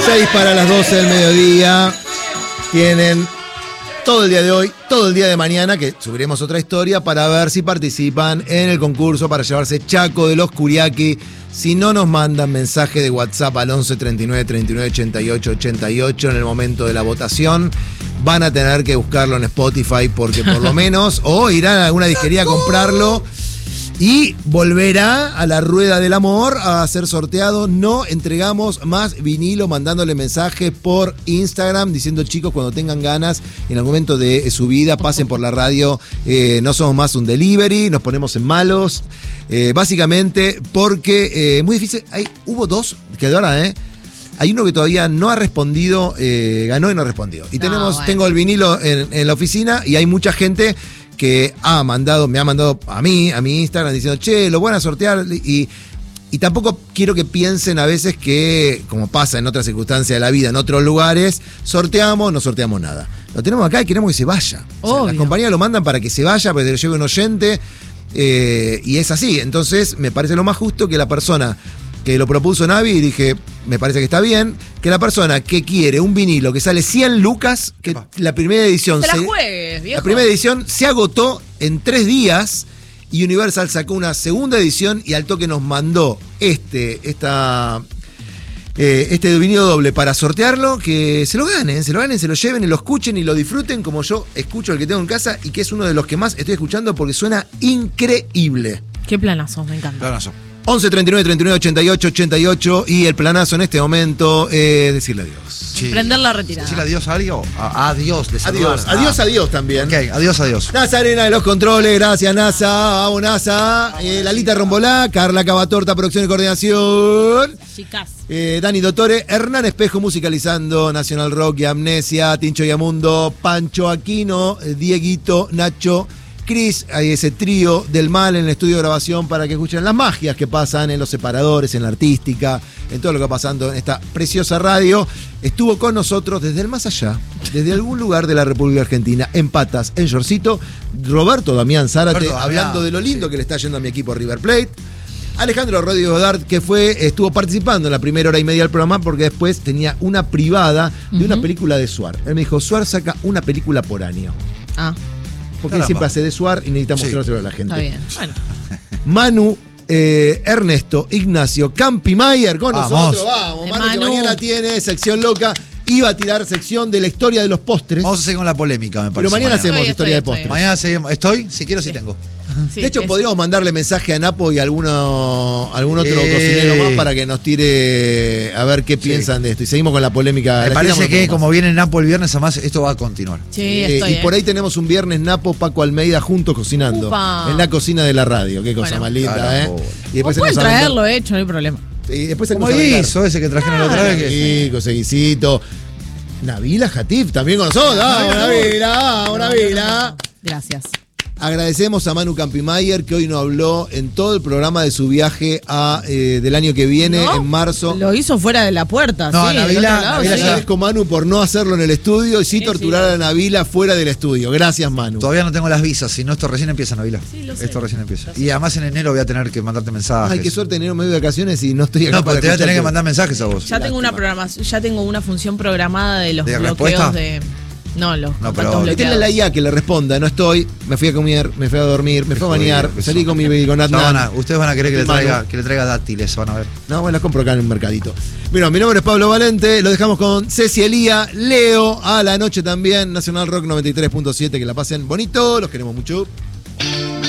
6 para las 12 del mediodía. Tienen todo el día de hoy, todo el día de mañana, que subiremos otra historia para ver si participan en el concurso para llevarse Chaco de los Curiaki. Si no nos mandan mensaje de WhatsApp al 11 39 39 88 88 en el momento de la votación, van a tener que buscarlo en Spotify porque por lo menos, o irán a alguna disquería a comprarlo y volverá a la rueda del amor a ser sorteado. No entregamos más vinilo mandándole mensajes por Instagram diciendo, chicos, cuando tengan ganas en algún momento de su vida pasen por la radio, no somos más un delivery, nos ponemos en malos, básicamente porque es muy difícil. Hubo dos que ahora, hay uno que todavía no ha respondido, ganó y no respondió. Y tengo el vinilo en la oficina y hay mucha gente que me ha mandado a mi Instagram diciendo, che, lo van a sortear. Y tampoco quiero que piensen a veces que, como pasa en otras circunstancias de la vida, en otros lugares, no sorteamos nada. Lo tenemos acá y queremos que se vaya. O sea, las compañías lo mandan para que se vaya, para que se lo lleve un oyente. Y es así. Entonces, me parece lo más justo que la persona que lo propuso Navi, y dije, me parece que está bien, que la persona que quiere un vinilo que sale 100 lucas, que la primera edición la primera edición se agotó en 3 días y Universal sacó una segunda edición y al toque nos mandó este vinilo doble para sortearlo, que se lo ganen, se lo lleven y lo escuchen y lo disfruten como yo escucho el que tengo en casa y que es uno de los que más estoy escuchando porque suena increíble. Qué planazo, me encanta. Planazo. 11 39 39 88 88 y el planazo en este momento es decirle adiós. Sí. Prender la retirada. ¿Decirle adiós a alguien o adiós? Adiós también. Ok, adiós. NASA Arena de los controles, gracias NASA, vamos NASA. Lalita Rombolá, Carla Cavatorta, producción y coordinación. Chicas. Dani Dottore, Hernán Espejo musicalizando Nacional Rock y Amnesia, Tincho Yamundo, Pancho Aquino, Dieguito, Nacho, Cris, hay ese trío del mal en el estudio de grabación para que escuchen las magias que pasan en los separadores, en la artística, en todo lo que va pasando en esta preciosa radio. Estuvo con nosotros desde el más allá, desde algún lugar de la República Argentina, en Patas, en Yorcito, Roberto Damián Zárate, hablando de lo lindo que le está yendo a mi equipo River Plate. Alejandro Rodrigo Godard, que estuvo participando en la primera hora y media del programa porque después tenía una privada de una película de Suar. Él me dijo, Suar saca una película por año. Porque él siempre hace de Suar y necesita mostrárselo a la gente. Está bien. Bueno. Manu, Ernesto, Ignacio, Campimayer con nosotros. Vamos, Manu, que mañana tiene sección loca. Iba a tirar sección de la historia de los postres. Vamos a seguir con la polémica, me parece. Pero mañana hacemos historia de postres. Mañana seguimos. Si quiero, sí tengo. Sí, de hecho, podríamos mandarle mensaje a Napo y a algún otro cocinero más para que nos tire a ver qué piensan de esto. Y seguimos con la polémica. Me parece que como viene Napo el viernes, además esto va a continuar. Sí, y por ahí tenemos un viernes Napo, Paco Almeida juntos cocinando. En la cocina de la radio. Qué cosa más linda, Y después pueden traerlo hecho, no hay problema. Y después como hizo ese que trajeron la otra vez. Rico, ese guisito. Nabila Jatif también con nosotros. Vamos, Nabila. Gracias. Agradecemos a Manu Campimayer que hoy nos habló en todo el programa de su viaje del año que viene, en marzo. Lo hizo fuera de la puerta. No, sí, Nabila, agradezco a Manu por no hacerlo en el estudio y sí torturar a Nabila fuera del estudio. Gracias, Manu. Todavía no tengo las visas, si no, esto recién empieza, Nabila. Sí, lo sé. Esto recién empieza. Y además en enero voy a tener que mandarte mensajes. Ay, qué suerte, enero medio de vacaciones y no estoy acá para te voy a tener que mandar mensajes a vos. Ya tengo una programación, ya tengo una función programada de los bloqueos respuesta? los pero meterle a la IA que le responda, no estoy, me fui a comer, me fui a dormir, me fui a bañar, salí con Adnan. Ustedes van a querer que le traiga dátiles, van a ver. No, bueno, las compro acá en un mercadito. Bueno, mi nombre es Pablo Valente, lo dejamos con Ceci Elía, Leo, a la noche también, Nacional Rock 93.7, que la pasen bonito, los queremos mucho.